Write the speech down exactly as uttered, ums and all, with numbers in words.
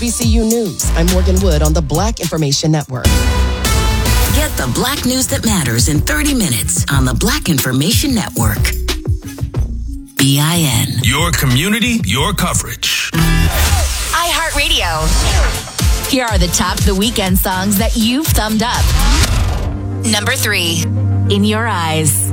B C U News. I'm Morgan Wood on the Black Information Network. Get the Black news that matters in thirty minutes on the Black Information Network. B I N. Your community, your coverage. iHeartRadio. Here are the top of the weekend songs that you've thumbed up. Number three, In Your Eyes.